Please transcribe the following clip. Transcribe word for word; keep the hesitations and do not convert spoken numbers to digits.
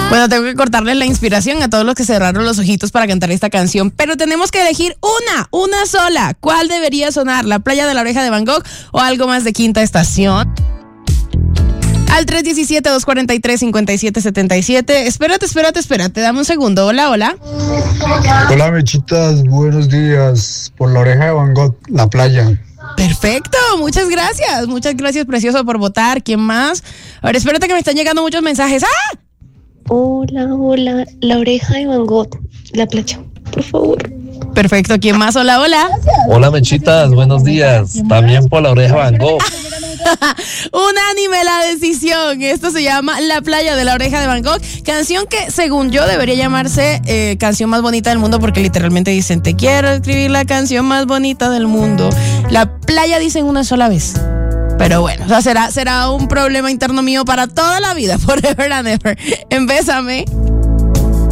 Bueno, tengo que cortarles la inspiración a todos los que cerraron los ojitos para cantar esta canción, pero tenemos que elegir una, una sola. ¿Cuál debería sonar? ¿La playa de la oreja de Van Gogh o algo más de Quinta Estación? Al tres uno siete, dos cuatro tres, cinco siete siete siete. Espérate, espérate, espérate. Dame un segundo. Hola, hola. Hola, mechitas. Buenos días. Por la oreja de Van Gogh, la playa. Perfecto. Muchas gracias. Muchas gracias, precioso, por votar. ¿Quién más? A ver, espérate que me están llegando muchos mensajes. ¡Ah! Hola, hola. La oreja de Van Gogh, la playa. Por favor. Perfecto. ¿Quién más? Hola, hola. Hola, mechitas. Buenos días. También por la oreja de Van Gogh. Unánime la decisión. Esto se llama La playa de la oreja de Van Gogh, canción que según yo debería llamarse eh, canción más bonita del mundo, porque literalmente dicen te quiero escribir la canción más bonita del mundo. La playa dicen una sola vez, pero bueno, o sea, será, será un problema interno mío para toda la vida, forever and ever. Empésame.